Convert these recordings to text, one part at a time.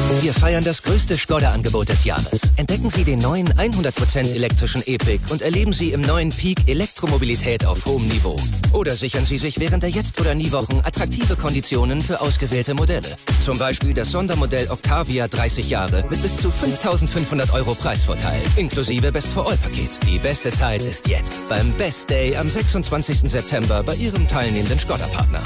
Wir feiern das größte Skoda-Angebot des Jahres. Entdecken Sie den neuen 100% elektrischen E-Pick und erleben Sie im neuen Peak Elektromobilität auf hohem Niveau. Oder sichern Sie sich während der Jetzt- oder Nie-Wochen attraktive Konditionen für ausgewählte Modelle. Zum Beispiel das Sondermodell Octavia 30 Jahre mit bis zu 5.500 € Preisvorteil, inklusive Best-for-All-Paket. Die beste Zeit ist jetzt beim Best Day am 26. September bei Ihrem teilnehmenden Skoda-Partner.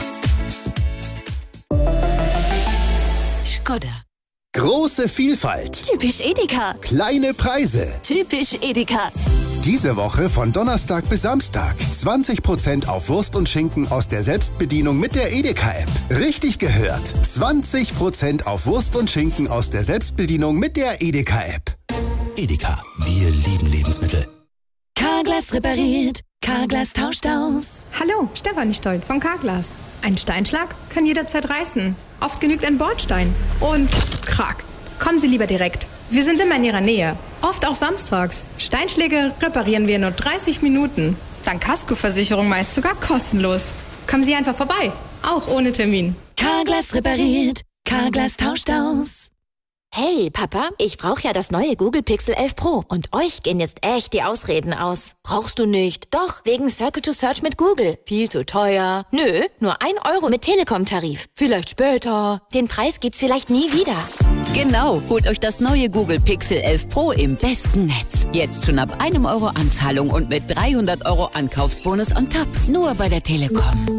Skoda. Große Vielfalt. Typisch Edeka. Kleine Preise. Typisch Edeka. Diese Woche von Donnerstag bis Samstag 20% auf Wurst und Schinken aus der Selbstbedienung mit der Edeka-App. Richtig gehört. 20% auf Wurst und Schinken aus der Selbstbedienung mit der Edeka-App. Edeka, wir lieben Lebensmittel. Carglass repariert. Carglass tauscht aus. Hallo, Stefanie Stoll von Carglass. Ein Steinschlag kann jederzeit reißen. Oft genügt ein Bordstein. Und krack. Kommen Sie lieber direkt. Wir sind immer in Ihrer Nähe. Oft auch samstags. Steinschläge reparieren wir in nur 30 Minuten. Dank Kaskoversicherung meist sogar kostenlos. Kommen Sie einfach vorbei. Auch ohne Termin. Carglass repariert. Carglass tauscht aus. Hey, Papa, ich brauche ja das neue Google Pixel 11 Pro und euch gehen jetzt echt die Ausreden aus. Brauchst du nicht? Doch, wegen Circle to Search mit Google. Viel zu teuer. Nö, nur 1 € mit Telekom-Tarif. Vielleicht später. Den Preis gibt's vielleicht nie wieder. Genau, holt euch das neue Google Pixel 11 Pro im besten Netz. Jetzt schon ab 1 € Anzahlung und mit 300 € Ankaufsbonus on top. Nur bei der Telekom.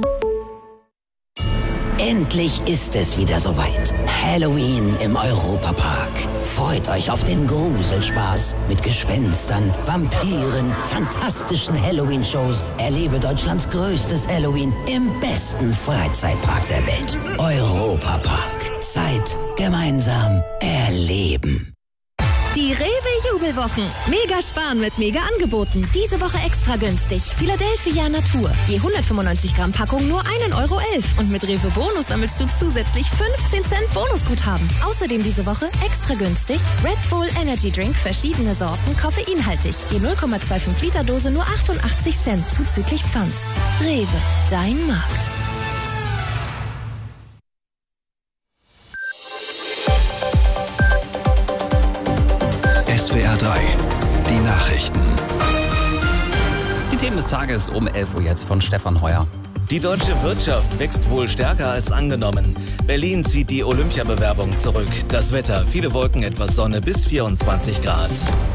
Endlich ist es wieder soweit. Halloween im Europapark. Freut euch auf den Gruselspaß mit Gespenstern, Vampiren, fantastischen Halloween-Shows. Erlebe Deutschlands größtes Halloween im besten Freizeitpark der Welt. Europapark. Zeit gemeinsam erleben. Die Rewe-Jubelwochen. Mega sparen mit Mega-Angeboten. Diese Woche extra günstig. Philadelphia Natur. Je 195 Gramm Packung nur 1,11 € Und mit Rewe Bonus sammelst du zusätzlich 15 Cent Bonusguthaben. Außerdem diese Woche extra günstig Red Bull Energy Drink, verschiedene Sorten, koffeinhaltig. Je 0,25 Liter Dose nur 88 Cent zuzüglich Pfand. Rewe, dein Markt. SWR 3, die Nachrichten. Die Themen des Tages um 11 Uhr jetzt von Stefan Heuer. Die deutsche Wirtschaft wächst wohl stärker als angenommen. Berlin zieht die Olympiabewerbung zurück. Das Wetter, viele Wolken, etwas Sonne bis 24 Grad.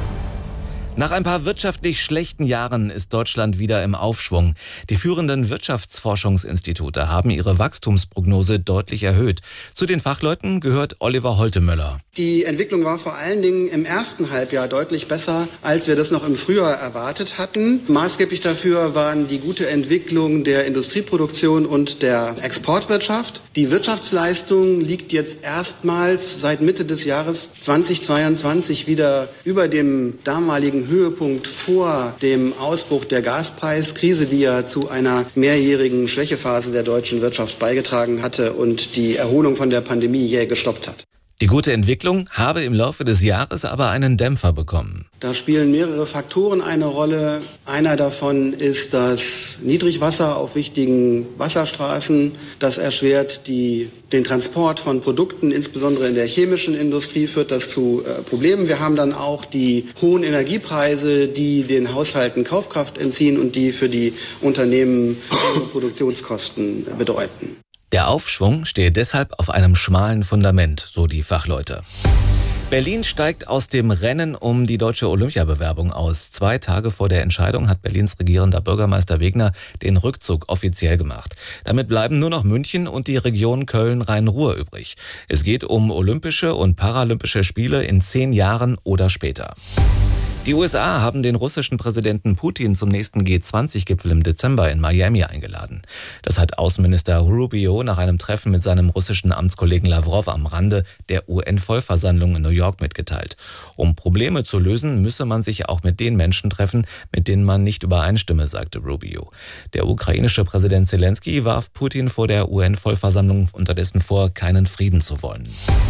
Nach ein paar wirtschaftlich schlechten Jahren ist Deutschland wieder im Aufschwung. Die führenden Wirtschaftsforschungsinstitute haben ihre Wachstumsprognose deutlich erhöht. Zu den Fachleuten gehört Oliver Holtemöller. Die Entwicklung war vor allen Dingen im ersten Halbjahr deutlich besser, als wir das noch im Frühjahr erwartet hatten. Maßgeblich dafür waren die gute Entwicklung der Industrieproduktion und der Exportwirtschaft. Die Wirtschaftsleistung liegt jetzt erstmals seit Mitte des Jahres 2022 wieder über dem damaligen Höhepunkt vor dem Ausbruch der Gaspreiskrise, die ja zu einer mehrjährigen Schwächephase der deutschen Wirtschaft beigetragen hatte und die Erholung von der Pandemie jäh gestoppt hat. Die gute Entwicklung habe im Laufe des Jahres aber einen Dämpfer bekommen. Da spielen mehrere Faktoren eine Rolle. Einer davon ist das Niedrigwasser auf wichtigen Wasserstraßen. Das erschwert den Transport von Produkten, insbesondere in der chemischen Industrie führt das zu Problemen. Wir haben dann auch die hohen Energiepreise, die den Haushalten Kaufkraft entziehen und die für die Unternehmen hohe Produktionskosten bedeuten. Der Aufschwung stehe deshalb auf einem schmalen Fundament, so die Fachleute. Berlin steigt aus dem Rennen um die deutsche Olympiabewerbung aus. 2 Tage vor der Entscheidung hat Berlins regierender Bürgermeister Wegner den Rückzug offiziell gemacht. Damit bleiben nur noch München und die Region Köln-Rhein-Ruhr übrig. Es geht um Olympische und Paralympische Spiele in 10 Jahren oder später. Die USA haben den russischen Präsidenten Putin zum nächsten G20-Gipfel im Dezember in Miami eingeladen. Das hat Außenminister Rubio nach einem Treffen mit seinem russischen Amtskollegen Lavrov am Rande der UN-Vollversammlung in New York mitgeteilt. Um Probleme zu lösen, müsse man sich auch mit den Menschen treffen, mit denen man nicht übereinstimme, sagte Rubio. Der ukrainische Präsident Zelensky warf Putin vor der UN-Vollversammlung unterdessen vor, keinen Frieden zu wollen.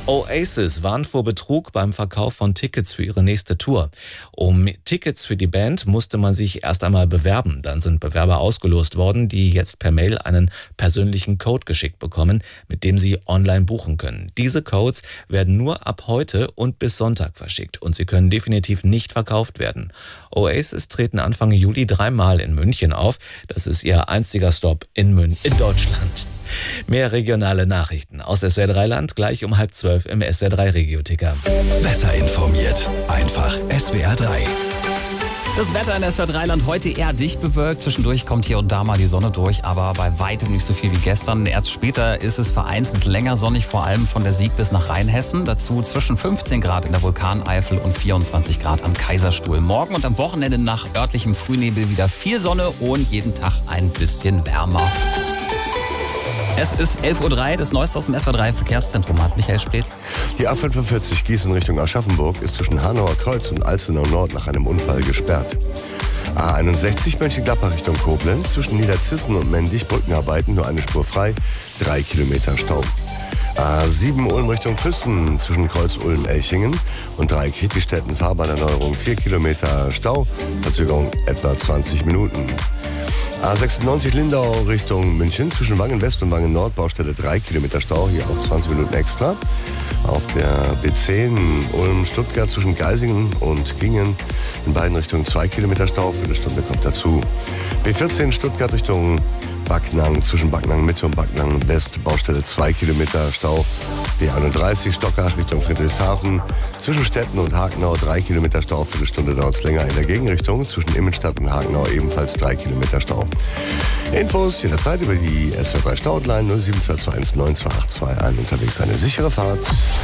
Oasis warnt vor Betrug beim Verkauf von Tickets für ihre nächste Tour. Um Tickets für die Band musste man sich erst einmal bewerben. Dann sind Bewerber ausgelost worden, die jetzt per Mail einen persönlichen Code geschickt bekommen, mit dem sie online buchen können. Diese Codes werden nur ab heute und bis Sonntag verschickt und sie können definitiv nicht verkauft werden. Oasis treten Anfang Juli 3-mal in München auf. Das ist ihr einziger Stop in Deutschland. Mehr regionale Nachrichten aus SWR 3 Land gleich um 11:30 im SWR 3 Regio-Ticker. Besser informiert. Einfach SWR 3. Das Wetter in SWR 3 Land heute eher dicht bewölkt. Zwischendurch kommt hier und da mal die Sonne durch, aber bei weitem nicht so viel wie gestern. Erst später ist es vereinzelt länger sonnig, vor allem von der Sieg bis nach Rheinhessen. Dazu zwischen 15 Grad in der Vulkaneifel und 24 Grad am Kaiserstuhl. Morgen und am Wochenende nach örtlichem Frühnebel wieder viel Sonne und jeden Tag ein bisschen wärmer. Es ist 11:03 Uhr, das Neueste aus dem SWR 3 Verkehrszentrum hat Michael Spreet. Die A45 Gießen Richtung Aschaffenburg ist zwischen Hanauer Kreuz und Alzenau Nord nach einem Unfall gesperrt. A61 Mönchengladbach Richtung Koblenz zwischen Niederzissen und Mendig Brückenarbeiten, nur eine Spur frei, 3 Kilometer Stau. A7 Ulm Richtung Füssen zwischen Kreuz Ulm-Elchingen und Dreieck Hittistetten Fahrbahnerneuerung, 4 Kilometer Stau, Verzögerung etwa 20 Minuten. A96 Lindau Richtung München zwischen Wangen West und Wangen Nord, Baustelle 3 Kilometer Stau, hier auch 20 Minuten extra. Auf der B10 Ulm-Stuttgart zwischen Geisingen und Gingen in beiden Richtungen 2 Kilometer Stau, für eine Stunde kommt dazu. B14 Stuttgart Richtung Backnang zwischen Backnang Mitte und Backnang West, Baustelle 2 Kilometer Stau. B31 Stockach Richtung Friedrichshafen zwischen Stetten und Hagenau 3 Kilometer Stau, für eine Stunde dauert es länger. In der Gegenrichtung zwischen Immenstadt und Hagenau ebenfalls 3 Kilometer Stau. Infos jederzeit über die SWR 3 Stau-Hotline 07221 92821. Unterwegs eine sichere Fahrt.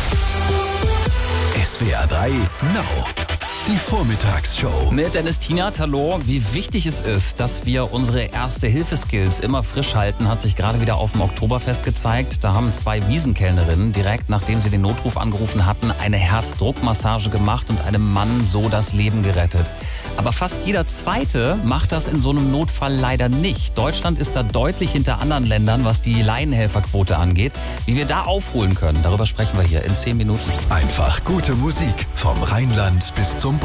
SWR 3 Now. Die Vormittagsshow. Mit Dennis Tienert, hallo. Wie wichtig es ist, dass wir unsere Erste-Hilfe-Skills immer frisch halten, hat sich gerade wieder auf dem Oktoberfest gezeigt. Da haben 2 Wiesenkellnerinnen direkt nachdem sie den Notruf angerufen hatten, eine Herzdruckmassage gemacht und einem Mann so das Leben gerettet. Aber fast jeder Zweite macht das in so einem Notfall leider nicht. Deutschland ist da deutlich hinter anderen Ländern, was die Laienhelferquote angeht. Wie wir da aufholen können, darüber sprechen wir hier in 10 Minuten. Einfach gute Musik vom Rheinland bis zum